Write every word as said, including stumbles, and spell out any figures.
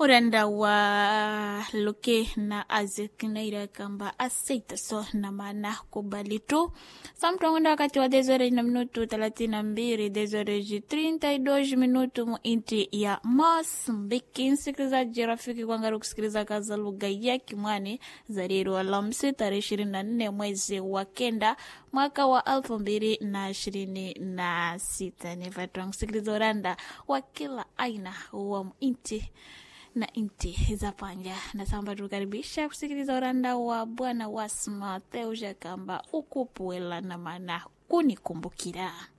uranda wa luke na azik na ira kamba aceita so na mana kubali tu. Samtongo wakati wa dezore na minutu thelathini na mbili dezore ji trinta e dois minutu mu inti ya Mozambiki. Msikilizaji rafiki kwangaru kusikiliza kaza lugha ya Kimwani za leo Alhamisi tarehe ishirini na nne mwezi wa kenda mwaka wa elfu mbili na ishirini na sita. Nivatwa kusikiliza uranda wa kila aina wa inti na inti za panja. Na samba tukaribisha kusikiliza uranda wa Bwana Wasma Teuja kamba ukupuela na mana kunikumbukira.